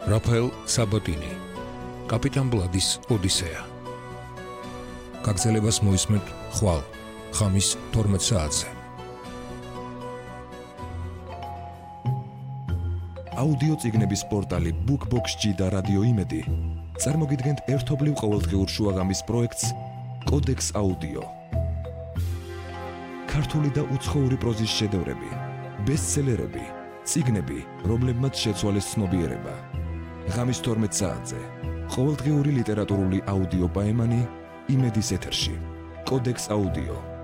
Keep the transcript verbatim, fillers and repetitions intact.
რაფაელ საბატინი, კაპიტან ბლადის ოდისეა. გაგრძელებას მოისმენთ ხვალ, ხამის თორმეტ საათზე. აუდიო წიგნების პორტალი BookBox-ში და რადიო იმედი წარმოგიდგენთ ერთობლივ ყოველდღიურ შუაღამის პროექტს კოდექს აუდიო. ქართული და უცხოური პროზის შედევრები, ბესტსელერები, წიგნები, რომლებმაც შეცვალეს ცნობიერება. ღამის თორმეტ საათზე ყოველდღიური ლიტერატურული აუდიო პაემანი იმედის ეთერში. კოდექს აუდიო.